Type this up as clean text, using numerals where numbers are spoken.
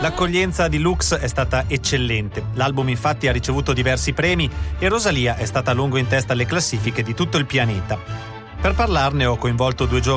L'accoglienza di Lux è stata eccellente. L'album infatti ha ricevuto diversi premi e Rosalía è stata a lungo in testa alle classifiche di tutto il pianeta. Per parlarne ho coinvolto due giovani